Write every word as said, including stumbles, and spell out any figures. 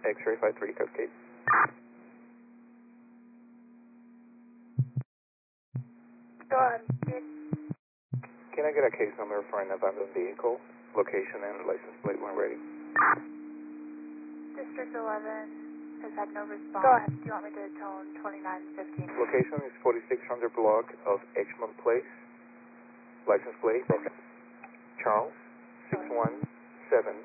X-ray five three, Cascade. Go ahead. Can I get a case number for an abandoned vehicle? Location and license plate when ready. District eleven has had no response. Go ahead. Do you want me to tone twenty-nine fifteen? Location is forty-six hundred block of Edgemont Place. License plate, Charles, six one seven